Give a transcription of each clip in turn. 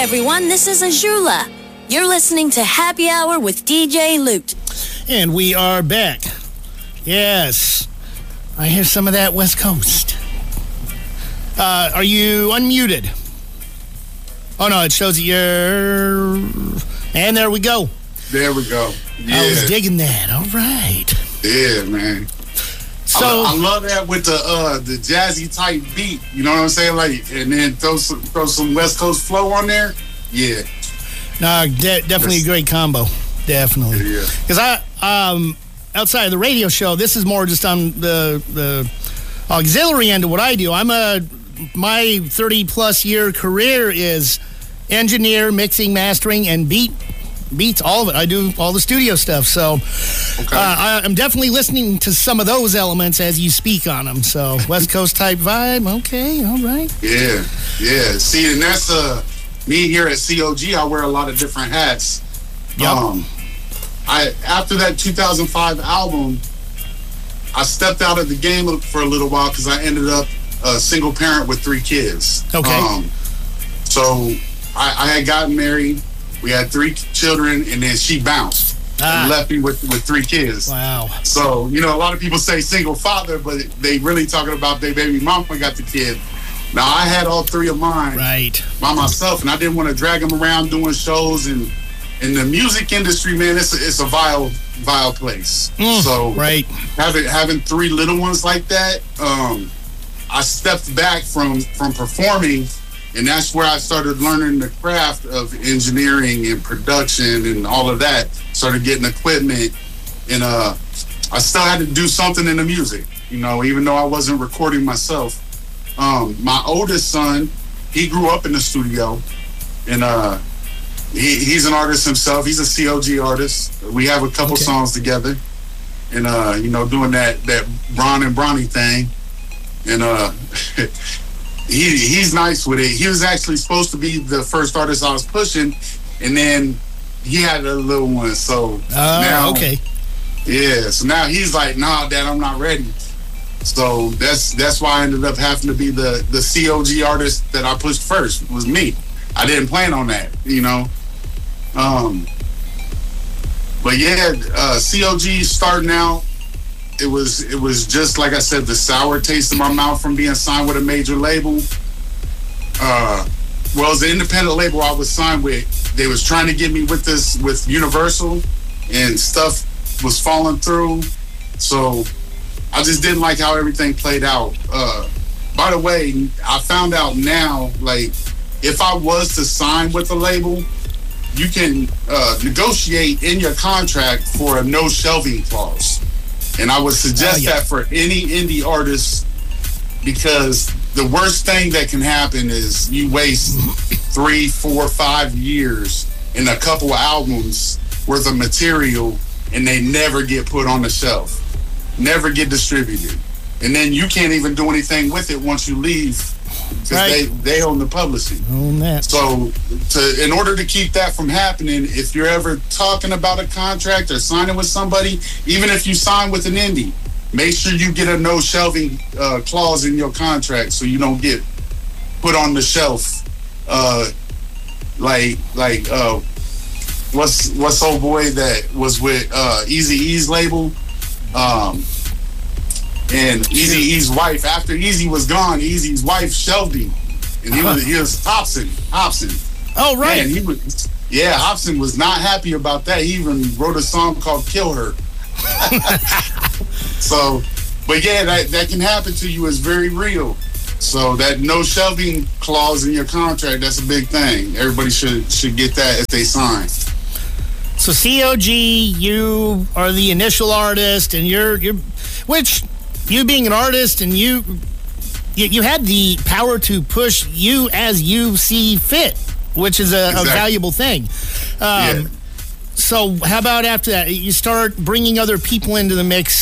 everyone, this is Ajula. You're listening to Happy Hour with DJ Loot. And we are back. Yes. I hear some of that West Coast. Are you unmuted? Oh, no, it shows that you're... And there we go. There we go. Yeah. I was digging that. All right. Yeah, man. So I love that with the jazzy type beat. You know what I'm saying? Like, and then throw some West Coast flow on there. Yeah. No, definitely a great combo. Definitely. Yeah. Because outside of the radio show, this is more just on the auxiliary end of what I do. My 30-plus year career is engineer, mixing, mastering, and beats, all of it. I do all the studio stuff. So Okay. I'm definitely listening to some of those elements as you speak on them. So West Coast type vibe. Okay, all right. Yeah. Yeah. See, and that's me here at COG. I wear a lot of different hats. Yep. After that 2005 album, I stepped out of the game for a little while because I ended up a single parent with 3 kids. Okay. So I had gotten married. We had 3 children, and then she bounced and left me with 3 kids. Wow. So, a lot of people say single father, but they really talking about their baby mama got the kid. Now, I had all 3 of mine by myself, and I didn't want to drag them around doing shows. And in the music industry, man, it's a vile place. So having 3 little ones like that, I stepped back from performing. And that's where I started learning the craft of engineering and production and all of that. Started getting equipment. And I still had to do something in the music, even though I wasn't recording myself. My oldest son, he grew up in the studio. And he's an artist himself. He's a COG artist. We have a couple songs together. And, doing that Bron and Bronny thing. And... He's nice with it. He was actually supposed to be the first artist I was pushing, and then he had a little one. So now, yeah. So now he's like, "Nah, Dad, I'm not ready." So that's why I ended up having to be the COG artist that I pushed first. It was me. I didn't plan on that, But yeah, COG starting out. It was just like I said, the sour taste in my mouth from being signed with a major label. Well, as an independent label I was signed with, they was trying to get me with Universal, and stuff was falling through. So I just didn't like how everything played out. By the way, I found out now, like, if I was to sign with the label, you can negotiate in your contract for a no shelving clause. And I would suggest that for any indie artist, because the worst thing that can happen is you waste 3, 4, 5 years in a couple of albums worth of material, and they never get put on the shelf, never get distributed. And then you can't even do anything with it once you leave, because they own the publishing. Own that. So in order to keep that from happening, if you're ever talking about a contract or signing with somebody, even if you sign with an indie, make sure you get a no shelving clause in your contract so you don't get put on the shelf. What's old boy that was with Eazy-E's label? And Eazy-E's wife, after Eazy was gone, Eazy's wife shelved him, and he was Hobson. Oh, right. Man, Hobson was not happy about that. He even wrote a song called "Kill Her." So, but yeah, that can happen to you. Is very real. So that no shelving clause in your contract, that's a big thing. Everybody should get that if they sign. So COG, you are the initial artist, and which you being an artist, and you had the power to push you as you see fit, which is a valuable thing. So how about after that, you start bringing other people into the mix?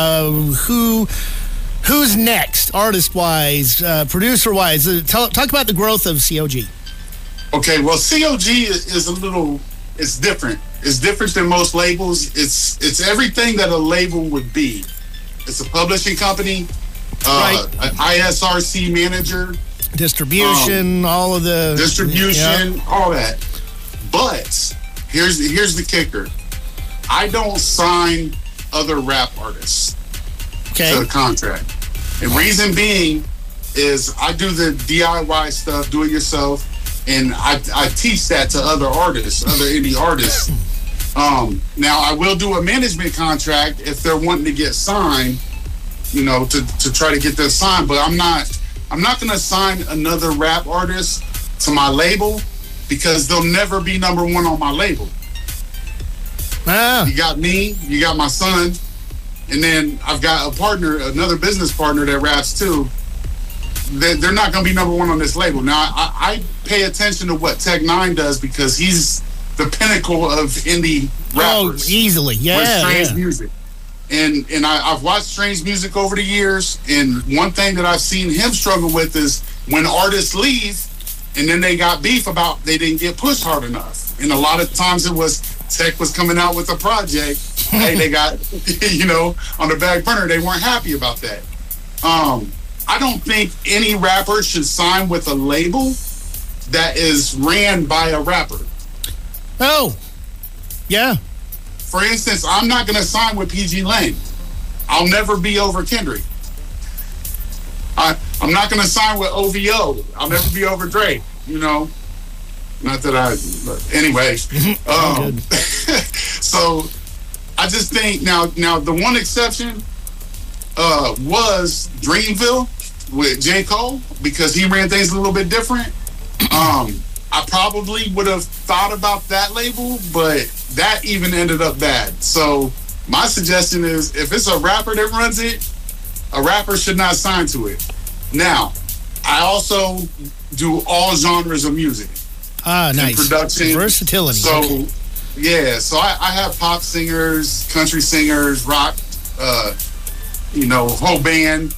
Who's next, artist-wise, producer-wise? Talk about the growth of COG. Okay, well, COG is it's different. It's different than most labels. It's everything that a label would be. It's a publishing company, an ISRC manager, Distribution, all of the... Distribution, all that. But here's the kicker. I don't sign other rap artists to the contract. And reason being is I do the DIY stuff, do it yourself, and I teach that to other artists, other indie artists. Now, I will do a management contract if they're wanting to get signed, to try to get them signed. But I'm not going to sign another rap artist to my label because they'll never be number one on my label. You got me, you got my son, and then I've got a partner, another business partner that raps too. They're not going to be number one on this label. Now, I pay attention to what Tech Nine does because he's the pinnacle of indie rappers. Oh, easily, yeah. With Strange Music. And I've watched Strange Music over the years, and one thing that I've seen him struggle with is when artists leave, and then they got beef about they didn't get pushed hard enough. And a lot of times it was Tech was coming out with a project, hey, they got, on the back burner, they weren't happy about that. I don't think any rapper should sign with a label that is ran by a rapper. Oh, yeah. For instance, I'm not going to sign with PG Lane. I'll never be over Kendrick. I'm not going to sign with OVO. I'll never be over Drake, Not that but anyway. So I just think now the one exception was Dreamville with J. Cole because he ran things a little bit different. I probably would have thought about that label, but that even ended up bad. So my suggestion is if it's a rapper that runs it, a rapper should not sign to it. Now, I also do all genres of music. Nice. Production. Versatility. So, yeah. So I have pop singers, country singers, rock, whole band.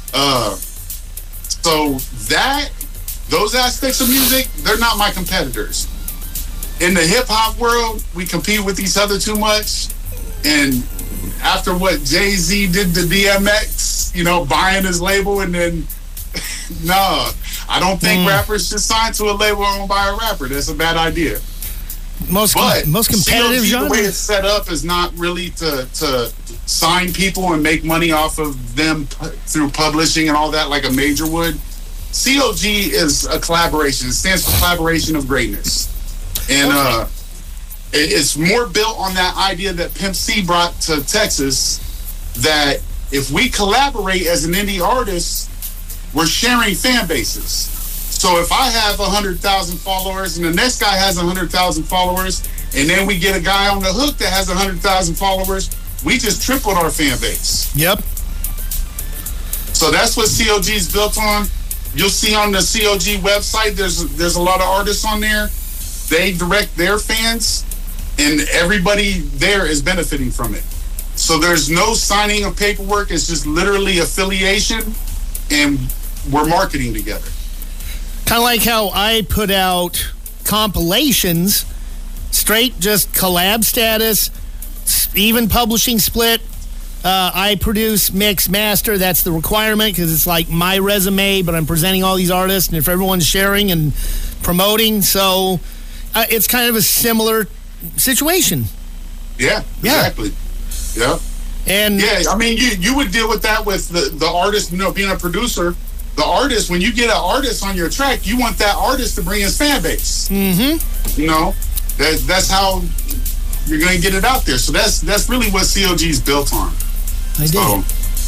So those aspects of music, they're not my competitors. In the hip-hop world, we compete with each other too much. And after what Jay-Z did to DMX, buying his label and then... No, I don't think rappers should sign to a label owned by a rapper. That's a bad idea. Most competitive genre? The way it's set up is not really to sign people and make money off of them through publishing and all that like a major would. COG is a collaboration. It stands for Collaboration of Greatness. And it's more built on that idea that Pimp C brought to Texas, that if we collaborate as an indie artist, we're sharing fan bases. So if I have 100,000 followers and the next guy has 100,000 followers, and then we get a guy on the hook that has 100,000 followers, we just tripled our fan base. Yep. So that's what COG is built on. You'll see on the COG website, there's a lot of artists on there. They direct their fans, and everybody there is benefiting from it. So there's no signing of paperwork. It's just literally affiliation, and we're marketing together. Kind of like how I put out compilations, straight just collab status, even publishing split. I produce, mix, master. That's the requirement because it's like my resume, but I'm presenting all these artists, and if everyone's sharing and promoting, so it's kind of a similar situation. Yeah, exactly. Yeah. And I mean, you would deal with that with the artist, being a producer. The artist, when you get an artist on your track, you want that artist to bring his fan base. Mm-hmm. That's how you're going to get it out there. So that's really what COG is built on. I did.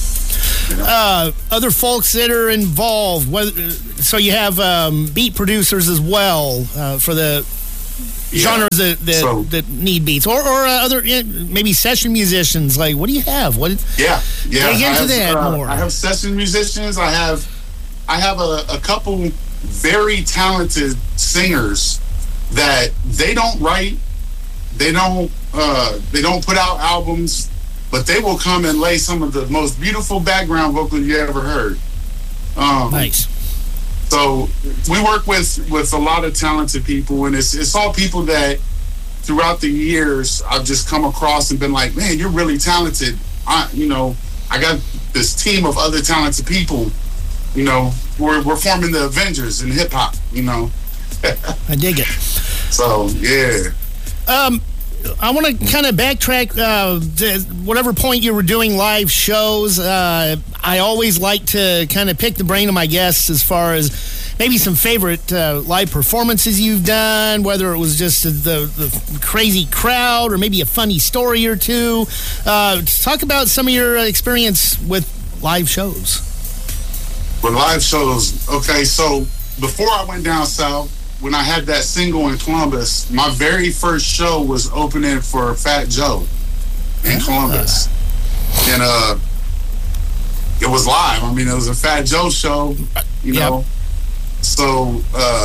So, other folks that are involved. So you have beat producers as well for the genres that need beats, or other maybe session musicians. Like, what do you have? Yeah. Dig into that more. I have session musicians. I have a couple very talented singers that they don't write, they don't put out albums, but they will come and lay some of the most beautiful background vocals you ever heard. Nice. So we work with a lot of talented people, and it's all people that throughout the years I've just come across and been like, man, you're really talented. I got this team of other talented people, who we're forming the Avengers in hip hop. You know. I dig it. So yeah. I want to kind of backtrack whatever point you were doing live shows. I always like to kind of pick the brain of my guests as far as maybe some favorite live performances you've done, whether it was just the crazy crowd or maybe a funny story or two. Talk about some of your experience with live shows. With live shows, okay, so before I went down south, when I had that single in Columbus, my very first show was opening for Fat Joe in Columbus. And it was live. I mean, it was a Fat Joe show, you know. So,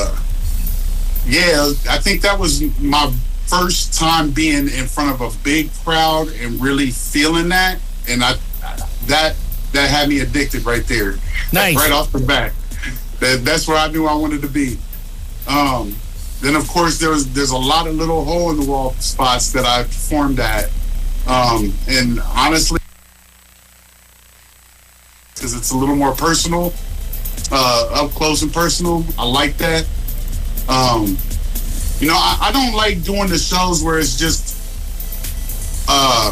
yeah, I think that was my first time being in front of a big crowd and really feeling that. And that had me addicted right there. Nice. Right off the bat. That's where I knew I wanted to be. Then of course there's a lot of little hole in the wall spots that I performed at, and honestly, because it's a little more personal, up close and personal. I like that. You know, I don't like doing the shows where it's just a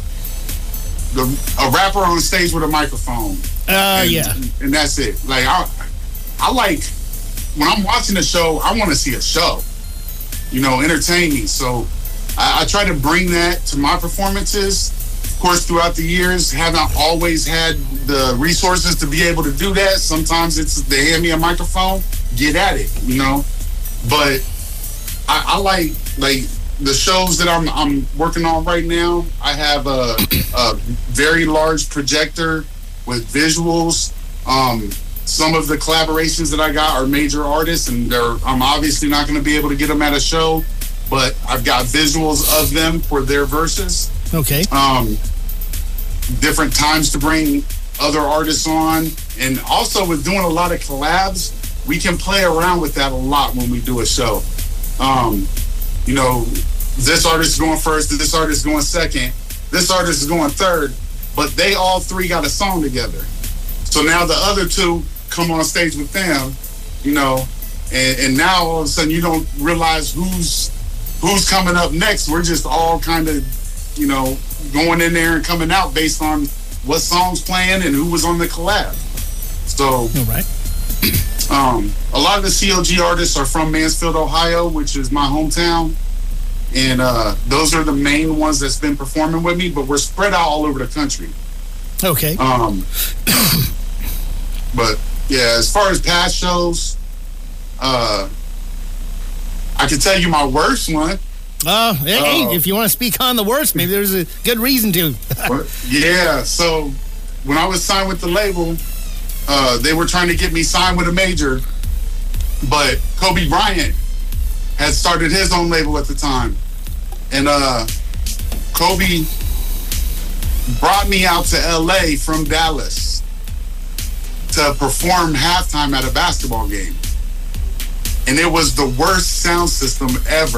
rapper on stage with a microphone. And that's it. Like I like. When I'm watching a show, I want to see a show, you know, entertain me. So I try to bring that to my performances. Of course, throughout the years, haven't always had the resources to be able to do that. Sometimes it's they hand me a microphone, get at it, you know. But I like the shows that I'm working on right now. I have a very large projector with visuals. Some of the collaborations that I got are major artists, and I'm obviously not going to be able to get them at a show, but I've got visuals of them for their verses. Okay. Different times to bring other artists on, and also with doing a lot of collabs, we can play around with that a lot when we do a show. You know, this artist is going first, this artist is going second, this artist is going third, but they all three got a song together. So now the other two come on stage with them, you know, and now all of a sudden you don't realize who's coming up next. We're just all kind of, you know, going in there and coming out based on what song's playing and who was on the collab. So, all right. A lot of the COG artists are from Mansfield, Ohio, which is my hometown, and those are the main ones that's been performing with me. But we're spread out all over the country. Okay. But yeah, as far as past shows, I can tell you my worst one. Hey, if you want to speak on the worst, maybe there's a good reason to. Yeah, so when I was signed with the label, they were trying to get me signed with a major, but Kobe Bryant had started his own label at the time. And Kobe brought me out to LA from Dallas to perform halftime at a basketball game. And it was the worst sound system ever.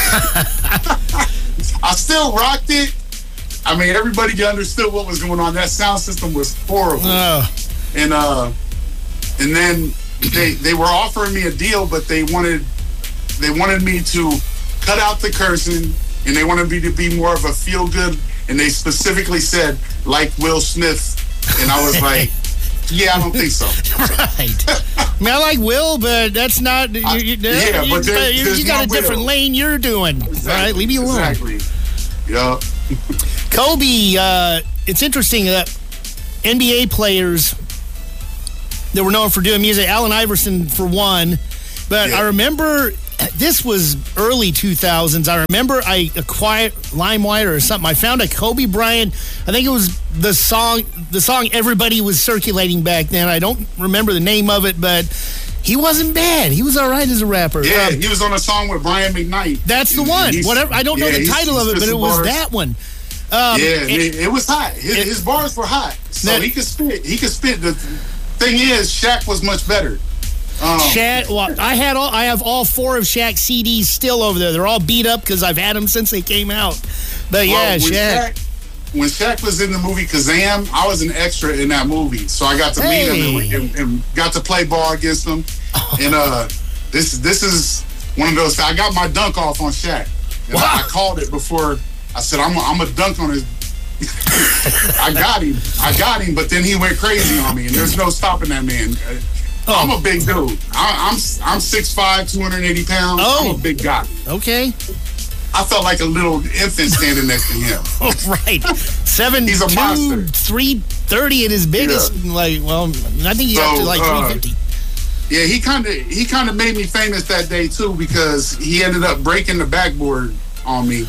I still rocked it. I mean, everybody understood what was going on. That sound system was horrible. And then they were offering me a deal, but they wanted me to cut out the cursing, and they wanted me to be more of a feel good. And they specifically said, like Will Smith. And I was like, yeah, I don't think so. Right. I mean, I like Will, but that's not. But you got a different lane you're doing. Exactly. All right, leave me alone. Exactly. Yeah. Kobe, it's interesting that NBA players that were known for doing music, Allen Iverson for one, but yeah. I remember this was early 2000s. I remember I acquired LimeWire or something. I found a Kobe Bryant. I think it was the song everybody was circulating back then. I don't remember the name of it, but he wasn't bad. He was all right as a rapper. Yeah, he was on a song with Brian McKnight. That's the one. Whatever. I don't know the title of it, but it was that one. It was hot. His bars were hot, so he could spit. The thing is, Shaq was much better. Shaq. Well, I have all four of Shaq's CDs still over there. They're all beat up because I've had them since they came out. But yeah, Shaq. when Shaq was in the movie Kazam, I was an extra in that movie, so I got to meet him and got to play ball against him. And this is one of those. I got my dunk off on Shaq. And I called it before. I said I'm a dunk on his. I got him, but then he went crazy on me, and there's no stopping that man. I'm a big dude. I'm 6'5", 280 pounds. I'm a big guy. Okay. I felt like a little infant standing next to him. Right. 7'2", he's a monster. 330 at his biggest. Yeah. I think he got to 350. Yeah, he kind of made me famous that day too, because he ended up breaking the backboard on me.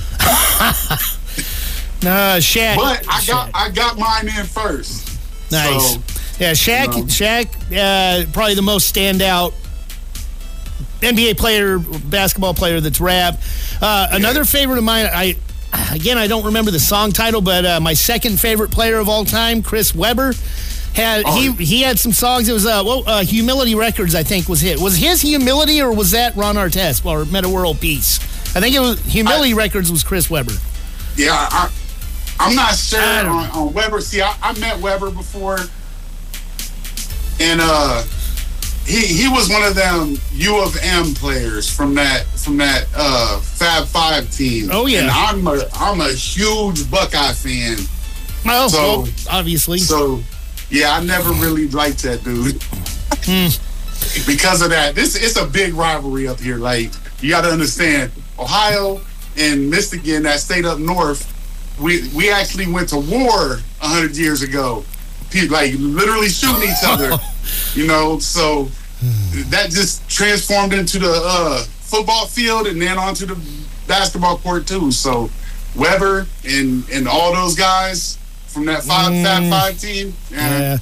Shaq. But I got mine in first. Nice. So, yeah, Shaq, probably the most standout NBA player, basketball player that's rap. Another favorite of mine, I don't remember the song title, but my second favorite player of all time, Chris Webber, he had some songs. It was Humility Records, I think, was hit. Was his Humility, or was that Ron Artest or Meta World Peace? I think it was Humility Records was Chris Webber. Yeah, I'm not sure on Webber. See, I met Webber before, and he was one of them U of M players from that Fab Five team. Oh yeah, and I'm a huge Buckeye fan. Oh, so obviously. So yeah, I never really liked that dude because of that. It's a big rivalry up here. Like, you got to understand, Ohio and Michigan, that state up north. We actually went to war 100 years ago. People like literally shooting each other, so that just transformed into the football field and then onto the basketball court too. So Webber and all those guys from that Fab Five team. Yeah.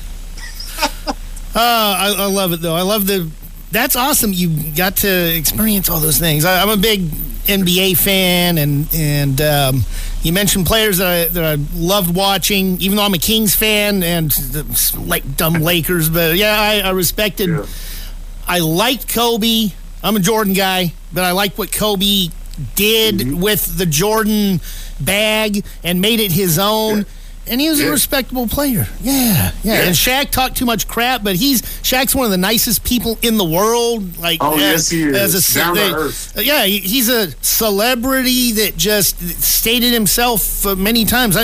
I love it though. I love that's awesome. You got to experience all those things. I'm a big NBA fan, and you mentioned players that I loved watching, even though I'm a Kings fan and like dumb Lakers. But yeah, I respected. Yeah. I liked Kobe. I'm a Jordan guy, but I liked what Kobe did with the Jordan bag and made it his own. Yeah. And he was a respectable player. Yeah. And Shaq talked too much crap, but Shaq's one of the nicest people in the world. Like, yes, he is. Down to earth. Yeah, he's a celebrity that just stated himself many times.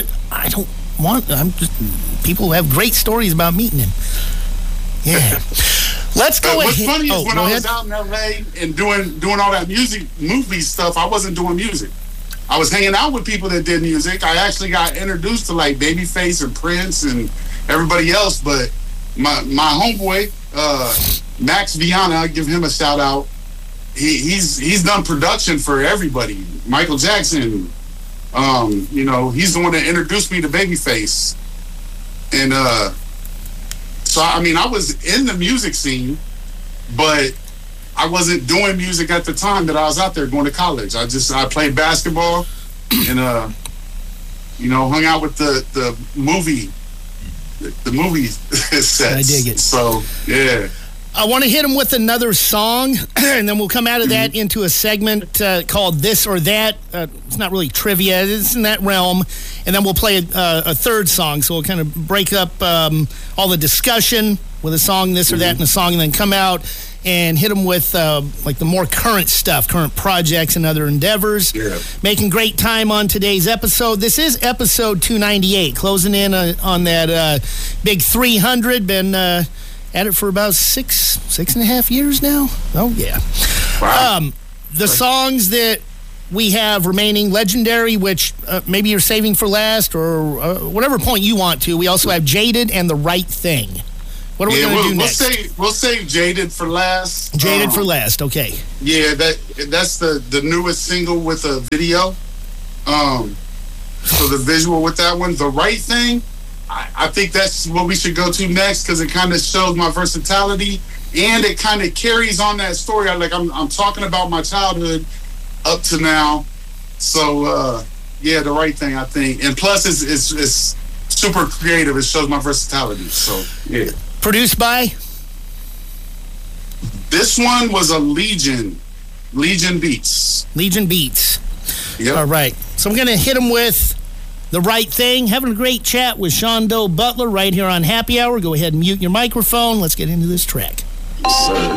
People have great stories about meeting him. Yeah. Let's go ahead. What's funny is when I was out in L.A. and doing all that movie stuff, I wasn't doing music. I was hanging out with people that did music. I actually got introduced to like Babyface and Prince and everybody else. But my homeboy, Max Viana, I give him a shout out. He's done production for everybody. Michael Jackson, he's the one that introduced me to Babyface. And so I mean, I was in the music scene, but I wasn't doing music at the time that I was out there going to college. I played basketball and hung out with the movie sets. I dig it. So yeah. I want to hit them with another song, and then we'll come out of that into a segment called This or That. It's not really trivia. It's in that realm. And then we'll play a third song. So we'll kind of break up all the discussion with a song, This or That, and a song, and then come out and hit them with like the more current stuff, current projects and other endeavors. Yeah. Making great time on today's episode. This is episode 298, closing in on that big 300. Been at it for about six and a half years now. Oh, yeah. Wow. The songs that we have remaining, Legendary, which maybe you're saving for last, or whatever point you want to. We also have Jaded and The Right Thing. What are we going to do next? We'll save Jaded for last. Jaded for last, okay. Yeah, that's the newest single with a video. So the visual with that one. The Right Thing, I think that's what we should go to next, because it kind of shows my versatility, and it kind of carries on that story. I'm talking about my childhood up to now. So The Right Thing, I think. And plus it's super creative. It shows my versatility. So yeah. Produced by? This one was a Legion Beats. Legion Beats. Yep. All right. So I'm going to hit them with The Right Thing. Having a great chat with Shondo Butler right here on Happy Hour. Go ahead and mute your microphone. Let's get into this track.